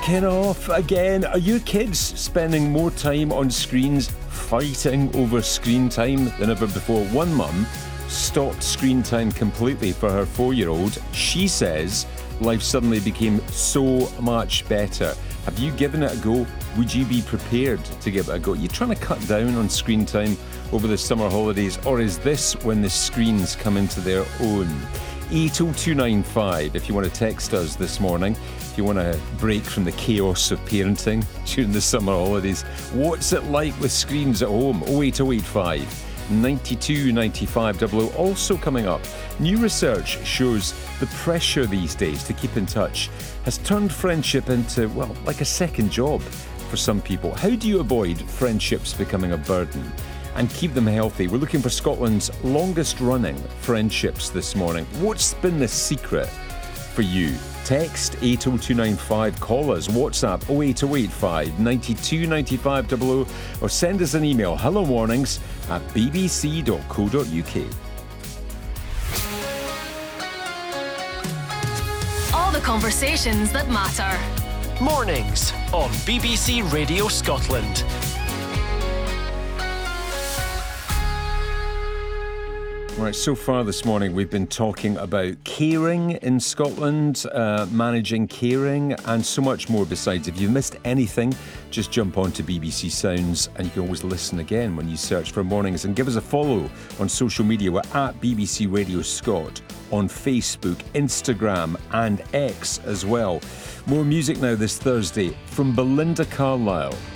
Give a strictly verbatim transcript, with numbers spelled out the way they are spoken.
Kicking off again. Are your kids spending more time on screens, fighting over screen time than ever before? One mum stopped screen time completely for her four-year-old. She says life suddenly became so much better. Have you given it a go? Would you be prepared to give it a go? You're trying to cut down on screen time over the summer holidays, or is this when the screens come into their own? eight oh two nine five if you want to text us this morning, if you want to break from the chaos of parenting during the summer holidays. What's it like with screens at home? oh eight oh eight five ninety-two ninety-five double oh. Also coming up, new research shows the pressure these days to keep in touch has turned friendship into, well, like a second job for some people. How do you avoid friendships becoming a burden and keep them healthy? We're looking for Scotland's longest running friendships this morning. What's been the secret for you? Text eight oh two nine five, call us, WhatsApp oh eight oh eight five ninety-two ninety-five double oh, or send us an email, hello mornings at b b c dot co dot u k. All the conversations that matter. Mornings on B B C Radio Scotland. Right, so far this morning we've been talking about caring in Scotland, uh, managing caring, and so much more besides. If you've missed anything, just jump on to B B C Sounds, and you can always listen again when you search for Mornings. And give us a follow on social media. We're at B B C Radio Scot on Facebook, Instagram and X as well. More music now this Thursday from Belinda Carlisle.